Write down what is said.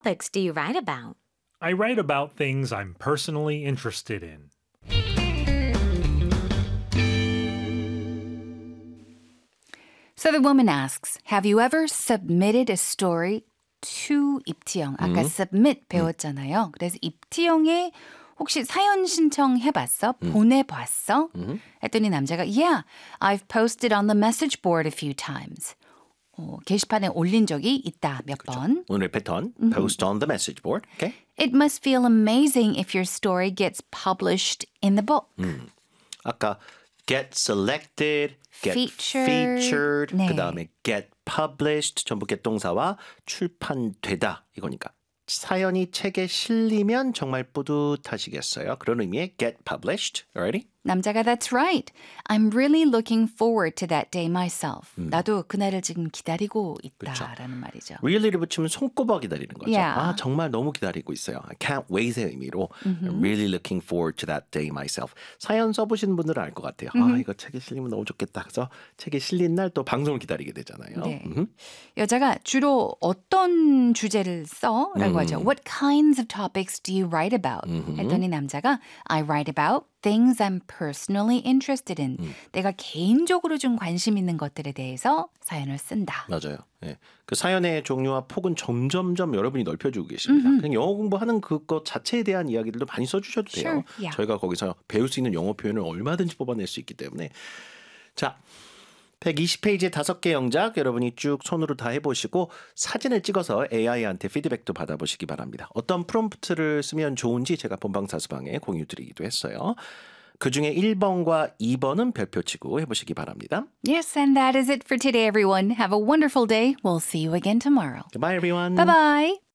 topics do you write about? I write about things I'm personally interested in. So the woman asks, have you ever submitted a story to 입티영? 아까 submit 배웠잖아요. 그래서 입티영에 혹시 사연 신청해봤어? 보내봤어? 했더니 남자가 Yeah, I've posted on the message board a few times. 게시판에 올린 적이 있다 몇 번. 오늘 패턴, post on the message board. Okay? It must feel amazing if your story gets published in the book. 아까 get selected, get featured, 네. 그 다음에 get published, 전부 get 동사와 출판되다 이거니까. 사연이 책에 실리면 정말 뿌듯하시겠어요. 그런 의미의 get published. Alrighty? 남자가 That's right. I'm really looking forward to that day myself. 나도 그날을 지금 기다리고 있다라는 말이죠. Really를 붙이면 손꼽아 기다리는 거죠. Yeah. 아 정말 너무 기다리고 있어요. I can't wait의 의미로 I'm really looking forward to that day myself. 사연 써보시는 분들은 알 것 같아요. 아 이거 책에 실리면 너무 좋겠다. 그래서 책에 실린 날 또 방송을 기다리게 되잖아요. 네. 여자가 주로 어떤 주제를 써? 라고 하죠. What kinds of topics do you write about? 했더니 남자가 I write about things I'm personally interested in. 내가 개인적으로 좀 관심 있는 것들에 대해서 사연을 쓴다. 맞아요. 네. 그 사연의 종류와 폭은 점점점 여러분이 넓혀주고 계십니다. 그냥 영어 공부하는 그것 자체에 대한 이야기들도 많이 써주셔도 돼요. Sure, yeah. 저희가 거기서 배울 수 있는 영어 표현을 얼마든지 뽑아낼 수 있기 때문에 자 120페이지의 5개 영작 여러분이 쭉 손으로 다 해보시고 사진을 찍어서 AI한테 피드백도 받아보시기 바랍니다. 어떤 프롬프트를 쓰면 좋은지 제가 본방사수방에 공유드리기도 했어요. 그중에 1번과 2번은 별표 치고 해보시기 바랍니다. Yes, and that is it for today, everyone. Have a wonderful day. We'll see you again tomorrow. Goodbye, everyone. Bye-bye.